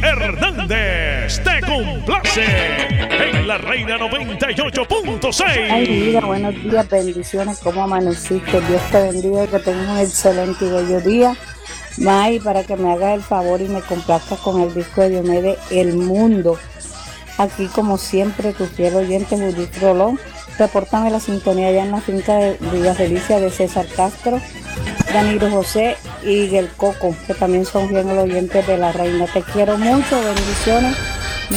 Hernández te complace en la Reina 98.6. Ay, vida, buenos días, bendiciones, ¿cómo amaneciste? Dios te bendiga y que tengas un excelente y bello día. May, para que me hagas el favor y me complazcas con el disco de Diomedes, El Mundo. Aquí, como siempre, tu fiel oyente, Judith Rolón. Repórtame la sintonía allá en la finca de Villa Felicia de César Castro, Danilo José y El Coco, que también son fieles oyentes de la Reina. Te quiero mucho, bendiciones.